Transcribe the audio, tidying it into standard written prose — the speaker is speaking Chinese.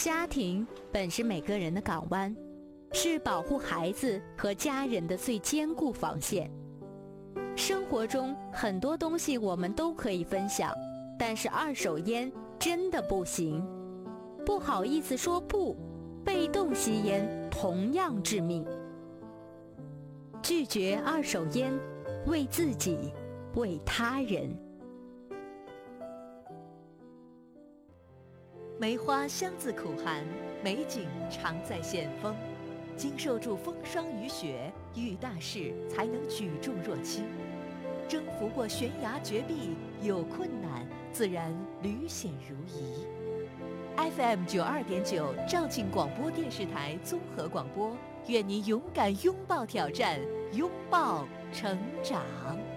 家庭本是每个人的港湾，是保护孩子和家人的最坚固防线。生活中很多东西我们都可以分享，但是二手烟真的不行。不好意思说不，被动吸烟同样致命。拒绝二手烟，为自己，为他人。 梅花香自苦寒，美景常在险峰。经受住风霜雨雪，遇大事才能举重若轻。征服过悬崖绝壁，有困难自然屡险如夷。FM 92.9肇庆广播电视台综合广播，愿您勇敢拥抱挑战，拥抱成长。